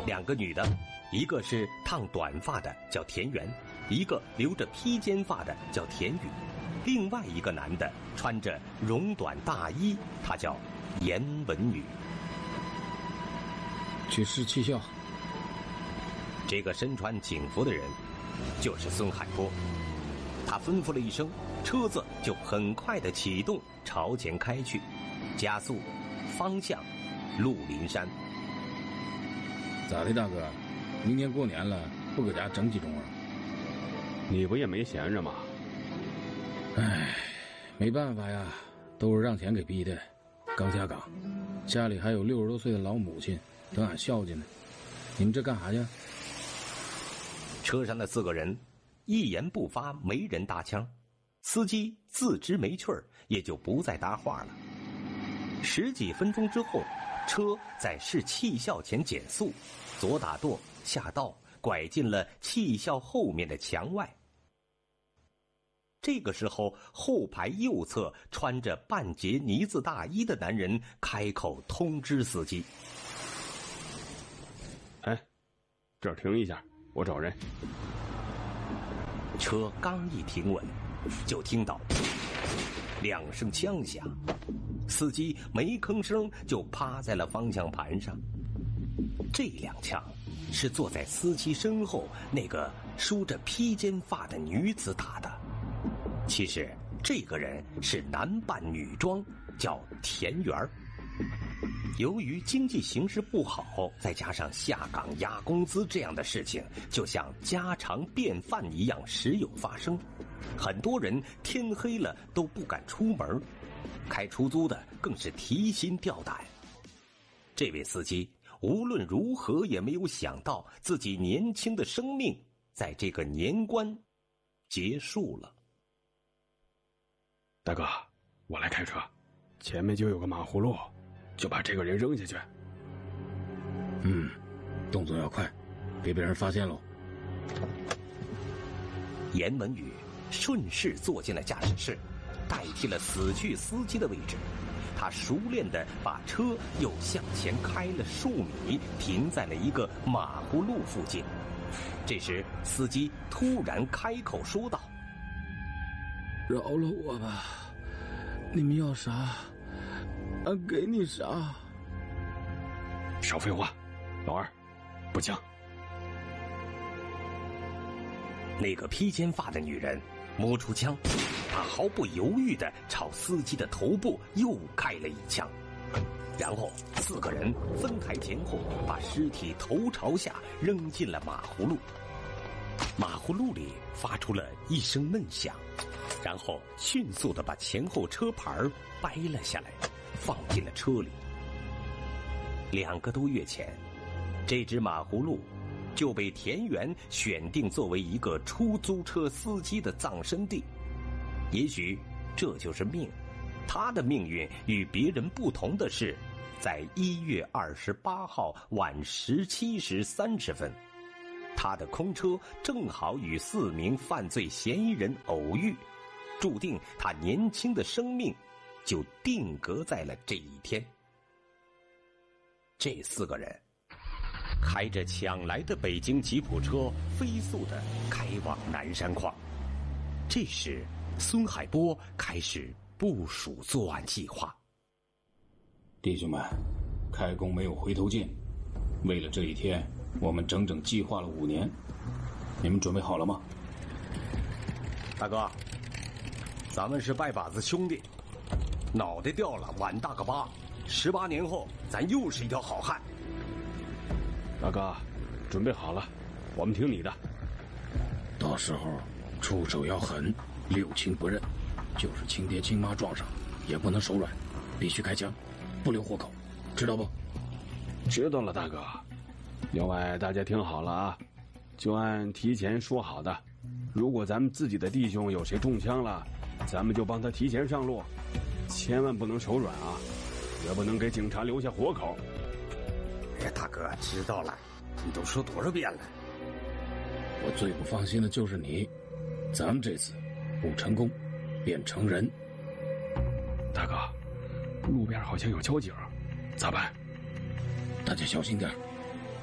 两个女的，一个是烫短发的叫田园，一个留着披肩发的叫田宇，另外一个男的穿着绒短大衣，他叫严文宇。 去试气效。 这个身穿警服的人就是孙海波，他吩咐了一声，车子就很快的启动，朝前开去，加速，方向鹿林山。 咋的，大哥？明年过年了，不搁家整几盅啊？ 你不也没闲着吗？ 唉，没办法呀，都是让钱给逼的。刚下岗，家里还有60多岁的老母亲等俺孝敬呢。你们这干啥去？ 车上的4个人一言不发，没人搭腔，司机自知没趣儿，也就不再搭话了。10几分钟之后，车在试气效前减速，左打舵下道，拐进了气效后面的墙外。这个时候，后排右侧穿着半截呢子大衣的男人开口通知司机：“ 哎，这儿停一下，我找人。” 车刚一停稳，就听到2声枪响，司机没吭声就趴在了方向盘上。这2枪是坐在司机身后那个梳着披肩发的女子打的。其实这个人是男扮女装，叫田园。由于经济形势不好，再加上下岗压工资这样的事情就像家常便饭一样时有发生，很多人天黑了都不敢出门，开出租的更是提心吊胆。这位司机无论如何也没有想到自己年轻的生命在这个年关结束了。 大哥，我来开车，前面就有个马葫芦，就把这个人扔下去。 动作要快，别被人发现喽。 严文宇顺势坐进了驾驶室，代替了死去司机的位置。他熟练地把车又向前开了数米，停在了一个马葫芦附近。这时司机突然开口说道：“ 饶了我吧，你们要啥，俺给你啥。” 少废话，老二，步枪。 那个披肩发的女人摸出枪，她毫不犹豫地朝司机的头部又开了一枪，然后4个人分开前后，把尸体头朝下扔进了马葫芦。马葫芦里发出了一声闷响，然后迅速地把前后车牌掰了下来，放进了车里。2个多月前，这只马葫芦就被田园选定作为一个出租车司机的葬身地。也许这就是命，他的命运与别人不同的是，在1月28号晚17时30分，他的空车正好与4名犯罪嫌疑人偶遇，注定他年轻的生命就定格在了这一天。这4个人开着抢来的北京吉普车，飞速地开往南山矿。这时孙海波开始部署作案计划。 弟兄们，开工没有回头箭，为了这一天，我们整整计划了5年。你们准备好了吗？ 大哥，咱们是拜把子兄弟，脑袋掉了碗大个疤，18年后咱又是一条好汉。 大哥，准备好了，我们听你的。 到时候出手要狠，六亲不认，就是亲爹亲妈撞上也不能手软，必须开枪，不留活口，知道不？ 知道了，大哥。另外大家听好了啊，就按提前说好的，如果咱们自己的弟兄有谁中枪了，咱们就帮他提前上路，千万不能手软啊，也不能给警察留下活口。 大哥，知道了，你都说多少遍了？ 我最不放心的就是你，咱们这次不成功便成人。 大哥，路边好像有交警，咋办？ 大家小心点。